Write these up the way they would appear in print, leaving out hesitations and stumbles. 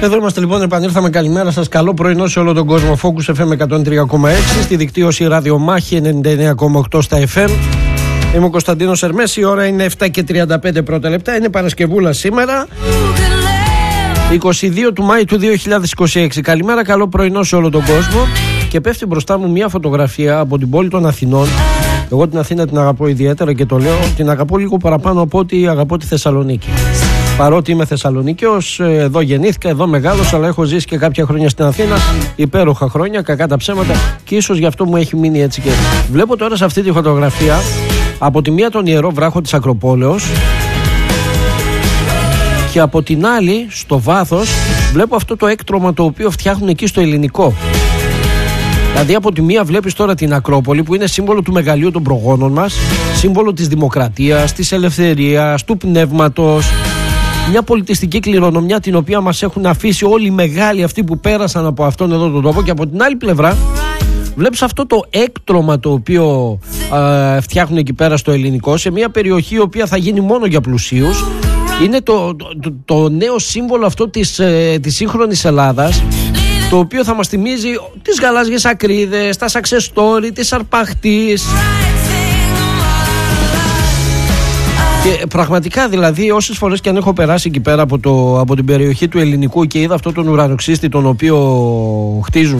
Εδώ είμαστε λοιπόν, επανήλθαμε. Καλημέρα σας, καλό πρωινό σε όλο τον κόσμο. Focus FM 103,6, στη δικτύωση Ραδιομάχη 99,8 στα FM. Είμαι ο Κωνσταντίνος Ερμές, η ώρα είναι 7 και 35 πρώτα λεπτά. Είναι Παρασκευούλα σήμερα, 22 του Μάη του 2026. Καλημέρα, καλό πρωινό σε όλο τον κόσμο. Και πέφτει μπροστά μου μια φωτογραφία από την πόλη των Αθηνών. Εγώ την Αθήνα την αγαπώ ιδιαίτερα και το λέω, την αγαπώ λίγο παραπάνω από ότι αγαπώ τη Θεσσαλονίκη. Παρότι είμαι Θεσσαλονίκιος, εδώ γεννήθηκα, εδώ μεγάλωσα, αλλά έχω ζήσει και κάποια χρόνια στην Αθήνα, υπέροχα χρόνια, κακά τα ψέματα, και ίσως γι' αυτό μου έχει μείνει έτσι και. Βλέπω τώρα σε αυτή τη φωτογραφία από τη μία τον Ιερό Βράχο της Ακροπόλεως και από την άλλη στο βάθος βλέπω αυτό το έκτρωμα το οποίο φτιάχνουν εκεί στο Ελληνικό. Δηλαδή από τη μία βλέπεις τώρα την Ακρόπολη που είναι σύμβολο του μεγαλείου των προγόνων μας, σύμβολο της δημοκρατίας, της ελευθερίας, του πνεύματος. Μια πολιτιστική κληρονομιά την οποία μας έχουν αφήσει όλοι οι μεγάλοι αυτοί που πέρασαν από αυτόν εδώ τον τόπο. Και από την άλλη πλευρά βλέπεις αυτό το έκτρωμα το οποίο φτιάχνουν εκεί πέρα στο Ελληνικό, σε μια περιοχή η οποία θα γίνει μόνο για πλουσίους. Είναι το νέο σύμβολο αυτό της σύγχρονης Ελλάδας, το οποίο θα μας θυμίζει τις γαλάζιες ακρίδες, τα success story, τις αρπαχτής. Και πραγματικά δηλαδή όσες φορές και αν έχω περάσει εκεί πέρα από την περιοχή του Ελληνικού και είδα αυτό τον ουρανοξύστη τον οποίο χτίζουν,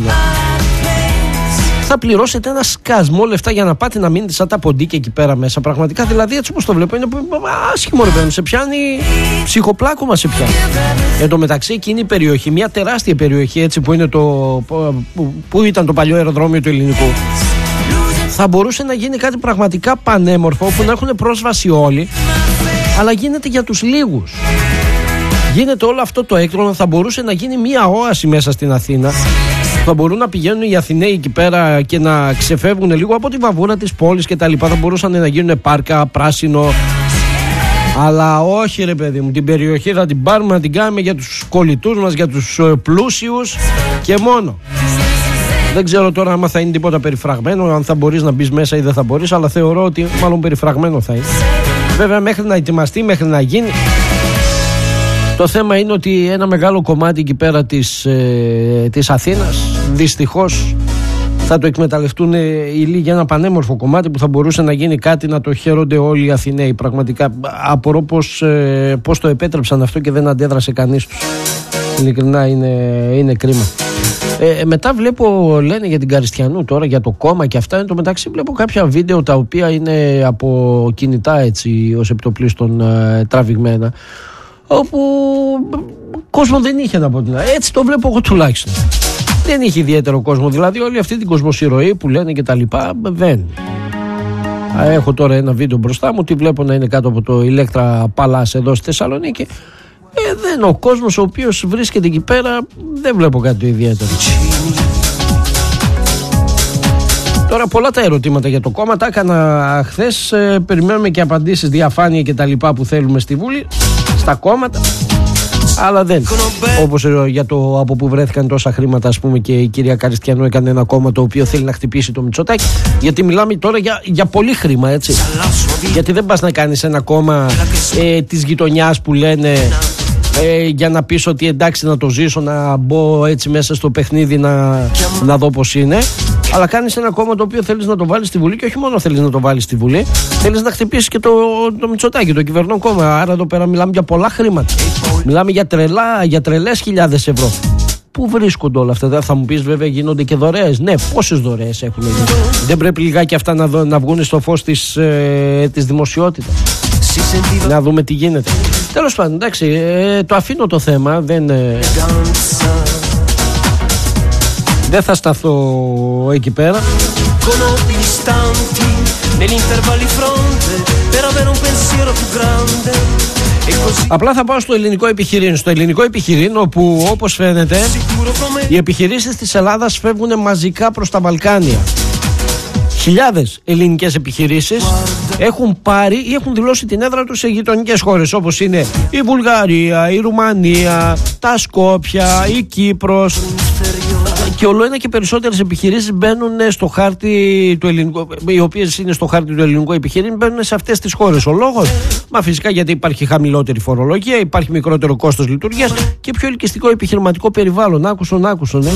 θα πληρώσετε ένα σκασμό λεφτά για να πάτε να μείνετε σαν τα ποντίκια εκεί πέρα μέσα. Πραγματικά δηλαδή έτσι όπως το βλέπω είναι άσχημο ρε παιδί, σε πιάνει ψυχοπλάκωμα, σε πιάνει. Εν τω μεταξύ εκείνη η περιοχή, μια τεράστια περιοχή έτσι που είναι που ήταν το παλιό αεροδρόμιο του Ελληνικού, θα μπορούσε να γίνει κάτι πραγματικά πανέμορφο που να έχουν πρόσβαση όλοι, αλλά γίνεται για τους λίγους. Γίνεται όλο αυτό το έκτρωμα, θα μπορούσε να γίνει μια όαση μέσα στην Αθήνα. Θα μπορούν να πηγαίνουν οι Αθηναίοι εκεί πέρα και να ξεφεύγουν λίγο από τη βαβούρα της πόλης και τα λοιπά. Θα μπορούσαν να γίνουν πάρκα, πράσινο. Αλλά όχι ρε παιδί μου, την περιοχή θα την πάρουμε να την κάνουμε για τους κολλητούς μας, για τους πλούσιους και μόνο. Δεν ξέρω τώρα άμα θα είναι τίποτα περιφραγμένο, αν θα μπορείς να μπεις μέσα ή δεν θα μπορείς, αλλά θεωρώ ότι μάλλον περιφραγμένο θα είναι. Βέβαια μέχρι να ετοιμαστεί, μέχρι να γίνει. Το θέμα είναι ότι ένα μεγάλο κομμάτι εκεί πέρα της Αθήνας δυστυχώς θα το εκμεταλλευτούν οι λίγοι, ένα πανέμορφο κομμάτι που θα μπορούσε να γίνει κάτι να το χαίρονται όλοι οι Αθηναίοι. Πραγματικά απορώ πώς το επέτρεψαν αυτό και δεν αντέδρασε κανείς τους. Ειλικρινά είναι κρίμα. Μετά βλέπω, λένε για την Καριστιανού τώρα, για το κόμμα και αυτά. Εν τω μεταξύ βλέπω κάποια βίντεο τα οποία είναι από κινητά έτσι ως επιτοπλίστων τραβηγμένα, όπου κόσμο δεν είχε να πω την άλλη. Έτσι το βλέπω εγώ τουλάχιστον. Δεν είχε ιδιαίτερο κόσμο, δηλαδή όλη αυτή την κοσμοσυρωή που λένε και τα λοιπά δεν. Έχω τώρα ένα βίντεο μπροστά μου, τη βλέπω να είναι κάτω από το Ηλέκτρα Παλάς εδώ στη Θεσσαλονίκη. Δεν, ο κόσμος ο οποίος βρίσκεται εκεί πέρα δεν βλέπω κάτι ιδιαίτερο. Τώρα πολλά τα ερωτήματα για το κόμμα τα έκανα χθες. Περιμένουμε και απαντήσεις, διαφάνεια και τα λοιπά που θέλουμε στη Βουλή, στα κόμματα. Αλλά δεν. Όπως για το από που βρέθηκαν τόσα χρήματα, ας πούμε, και η κυρία Καριστιανού έκανε ένα κόμμα το οποίο θέλει να χτυπήσει το Μητσοτάκη. Γιατί μιλάμε τώρα για πολύ χρήμα, έτσι. Γιατί δεν πας να κάνεις ένα κόμμα της γειτονιάς που λένε για να πεις ότι εντάξει να το ζήσω, να μπω έτσι μέσα στο παιχνίδι να δω πως είναι. Αλλά κάνεις ένα κόμμα το οποίο θέλεις να το βάλεις στη Βουλή, και όχι μόνο θέλεις να το βάλεις στη Βουλή, θέλεις να χτυπήσεις και το Μητσοτάκη, το κυβερνών κόμμα. Άρα εδώ πέρα μιλάμε για πολλά χρήματα. Μιλάμε για τρελές χιλιάδες ευρώ. Πού βρίσκονται όλα αυτά? Θα μου πεις βέβαια γίνονται και δωρεές. Ναι, πόσες δωρεές έχουν γίνει? Δεν πρέπει λιγάκι αυτά να βγουν στο φως της δημοσιότητας? Να δούμε τι γίνεται. Τέλος πάντων, εντάξει, το αφήνω το θέμα. Δεν θα σταθώ εκεί πέρα. Απλά θα πάω στο ελληνικό επιχειρήν. Στο ελληνικό επιχειρήν, όπου όπως φαίνεται οι επιχειρήσεις της Ελλάδας φεύγουν μαζικά προς τα Βαλκάνια. Χιλιάδες ελληνικές επιχειρήσεις έχουν πάρει ή έχουν δηλώσει την έδρα τους σε γειτονικές χώρες, όπως είναι η Βουλγαρία, η Ρουμανία, τα Σκόπια, η Κύπρος Και όλο ένα και περισσότερες επιχειρήσεις μπαίνουν στο χάρτη του ελληνικού, οι οποίες είναι στο χάρτη του ελληνικού επιχειρήν, μπαίνουν σε αυτές τις χώρες. Ο λόγος, μα φυσικά γιατί υπάρχει χαμηλότερη φορολογία, υπάρχει μικρότερο κόστος λειτουργίας και πιο ελκυστικό επιχειρηματικό περιβάλλον. Άκουσον.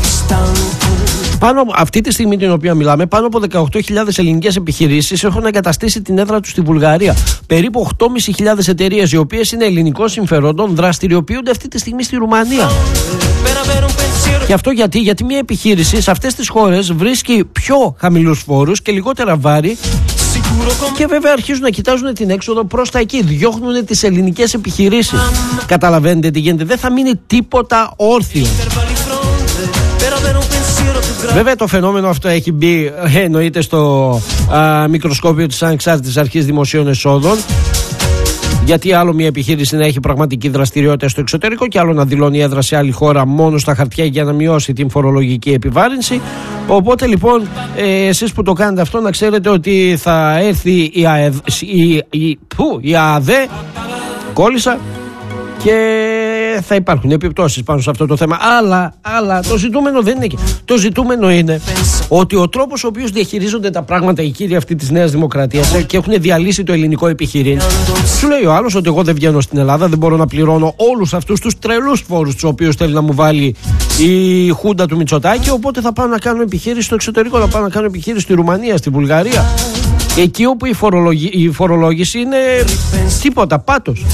Αυτή τη στιγμή την οποία μιλάμε, πάνω από 18.000 ελληνικές επιχειρήσεις έχουν εγκαταστήσει την έδρα τους στη Βουλγαρία. Περίπου 8.500 εταιρείες, οι οποίες είναι ελληνικών συμφερόντων, δραστηριοποιούνται αυτή τη στιγμή στη Ρουμανία. Και αυτό γιατί μια επιχείρηση σε αυτές τις χώρες βρίσκει πιο χαμηλούς φόρους και λιγότερα βάρη. Και βέβαια αρχίζουν να κοιτάζουν την έξοδο προς τα εκεί. Διώχνουν τις ελληνικές επιχειρήσεις. Καταλαβαίνετε τι γίνεται. Δεν θα μείνει τίποτα όρθιο. Βέβαια το φαινόμενο αυτό έχει μπει, εννοείται, στο μικροσκόπιο της Ανεξάρτητης Αρχής Δημοσίων Εσόδων. Γιατί άλλο μια επιχείρηση να έχει πραγματική δραστηριότητα στο εξωτερικό και άλλο να δηλώνει έδρα σε άλλη χώρα μόνο στα χαρτιά για να μειώσει την φορολογική επιβάρυνση. Οπότε λοιπόν εσείς που το κάνετε αυτό, να ξέρετε ότι θα έρθει η ΑΔΕ, κόλλησα, και θα υπάρχουν επιπτώσεις πάνω σε αυτό το θέμα. Αλλά το ζητούμενο δεν είναι εκεί. Το ζητούμενο είναι ότι ο τρόπος ο οποίος διαχειρίζονται τα πράγματα οι κύριοι αυτή της Νέας Δημοκρατίας και έχουν διαλύσει το ελληνικό επιχειρήν, σου λέει ο άλλος ότι εγώ δεν βγαίνω στην Ελλάδα, δεν μπορώ να πληρώνω όλους αυτούς τους τρελούς φόρους τους οποίους θέλει να μου βάλει η χούντα του Μητσοτάκη, οπότε θα πάω να κάνω επιχείρηση στο εξωτερικό, θα πάω να κάνω επιχείρηση στη Ρουμανία, στη Βουλγαρία. Εκεί όπου η φορολόγηση είναι τίποτα, πάτος.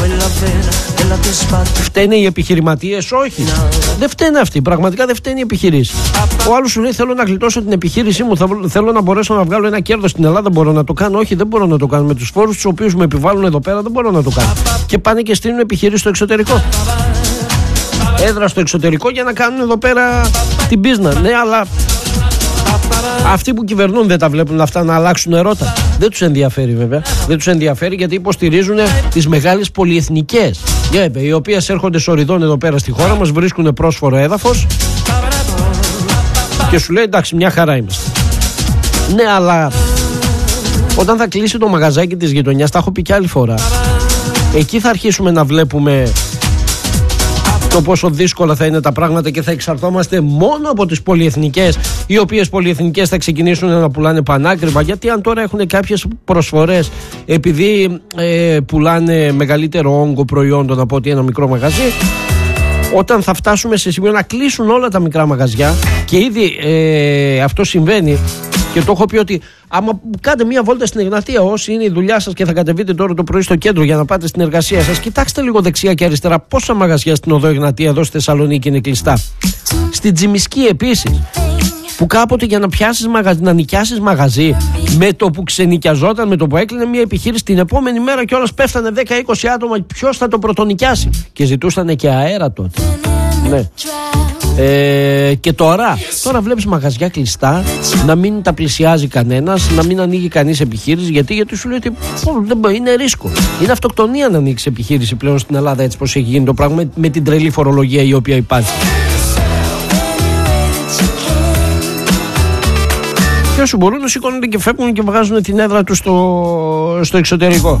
Φταίνε οι επιχειρηματίες? Όχι. Δεν φταίνε αυτοί. Πραγματικά δεν φταίνε οι επιχειρήσεις. Ο άλλος σου λέει: θέλω να γλιτώσω την επιχείρησή μου, θέλω να μπορέσω να βγάλω ένα κέρδος στην Ελλάδα. Μπορώ να το κάνω? Όχι, δεν μπορώ να το κάνω. Με τους φόρους τους οποίους με επιβάλλουν εδώ πέρα δεν μπορώ να το κάνω. Και πάνε και στείλουν επιχειρήσεις στο εξωτερικό. Έδρα στο εξωτερικό για να κάνουν εδώ πέρα την business. Ναι, αλλά αυτοί που κυβερνούν δεν τα βλέπουν αυτά να αλλάξουν ερώτα. Δεν τους ενδιαφέρει βέβαια. Δεν τους ενδιαφέρει γιατί υποστηρίζουν τις μεγάλες πολυεθνικές, οι οποίες έρχονται σοριδών εδώ πέρα στη χώρα μας, βρίσκουν πρόσφορο έδαφος και σου λέει εντάξει, μια χαρά είμαστε. Ναι, αλλά όταν θα κλείσει το μαγαζάκι της γειτονιάς, τα έχω πει κι άλλη φορά, εκεί θα αρχίσουμε να βλέπουμε το πόσο δύσκολα θα είναι τα πράγματα και θα εξαρτώμαστε μόνο από τις πολυεθνικές, οι οποίες πολυεθνικές θα ξεκινήσουν να πουλάνε πανάκριβα. Γιατί αν τώρα έχουν κάποιες προσφορές, επειδή πουλάνε μεγαλύτερο όγκο προϊόντων από ότι ένα μικρό μαγαζί, όταν θα φτάσουμε σε σημείο να κλείσουν όλα τα μικρά μαγαζιά, και ήδη αυτό συμβαίνει. Και το έχω πει ότι άμα κάνετε μία βόλτα στην Εγνατία, όσοι είναι η δουλειά σας και θα κατεβείτε τώρα το πρωί στο κέντρο για να πάτε στην εργασία σας, κοιτάξτε λίγο δεξιά και αριστερά πόσα μαγαζιά στην οδό Εγνατία εδώ στη Θεσσαλονίκη είναι κλειστά. Στην Τζιμισκή επίσης, που κάποτε για να πιάσεις να νοικιάσεις μαγαζί, με το που ξενοικιαζόταν, με το που έκλεινε μια επιχείρηση, την επόμενη μέρα κιόλας πέφτανε 10-20 άτομα. Ποιος θα το πρωτονοικιάσει? Και ζητούσαν και αέρα τότε. Ναι. Και τώρα βλέπεις μαγαζιά κλειστά, να μην τα πλησιάζει κανένας, να μην ανοίγει κανείς επιχείρηση. Γιατί σου λέει ότι είναι ρίσκο. Είναι αυτοκτονία να ανοίξει επιχείρηση πλέον στην Ελλάδα, έτσι πως έχει γίνει το πράγμα, με την τρελή φορολογία η οποία υπάρχει. Και όσοι μπορούν σηκώνονται και φεύγουν και βγάζουν την έδρα τους στο εξωτερικό.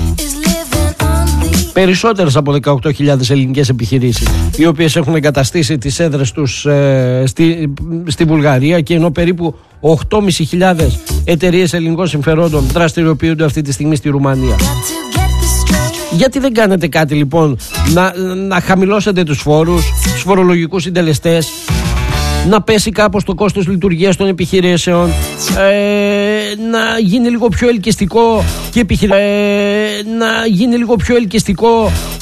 Περισσότερες από 18.000 ελληνικές επιχειρήσεις, οι οποίες έχουν εγκαταστήσει τις έδρες τους στη Βουλγαρία, και ενώ περίπου 8.500 εταιρείες ελληνικών συμφερόντων δραστηριοποιούνται αυτή τη στιγμή στη Ρουμανία. Γιατί δεν κάνετε κάτι λοιπόν να χαμηλώσετε τους φόρους, τους φορολογικούς συντελεστές, να πέσει κάπως το κόστος λειτουργίας των επιχειρήσεων, να γίνει λίγο πιο ελκυστικό και